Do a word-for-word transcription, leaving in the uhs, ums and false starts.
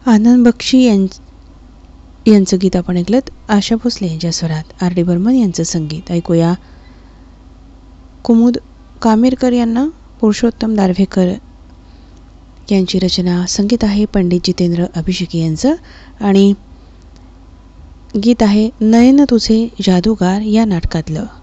आनंद बक्षी यां यांचं गीत आपण ऐकलं. आशा भोसले यांच्या स्वरात आर डी बर्मन यांचं संगीत. ऐकूया कुमुद कामेरकर यांना पुरुषोत्तम दारव्हेकर यांची रचना. संगीत आहे पंडित जितेंद्र अभिषेकी यांचं आणि गीत आहे नयन तुझे जादूगार या नाटकातलं.